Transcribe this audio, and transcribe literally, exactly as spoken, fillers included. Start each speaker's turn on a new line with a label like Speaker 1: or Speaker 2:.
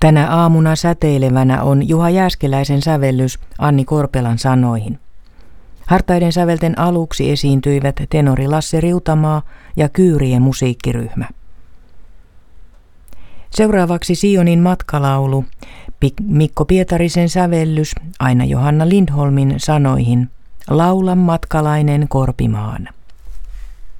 Speaker 1: Tänä aamuna säteilevänä on Juha Jääskeläisen sävellys Anni Korpelan sanoihin. Hartaiden sävelten aluksi esiintyivät tenori Lasse Riutamaa ja Kyyrien musiikkiryhmä. Seuraavaksi Sionin matkalaulu, Mikko Pietarisen sävellys Aina Johanna Lindholmin sanoihin Laula matkalainen Korpimaan.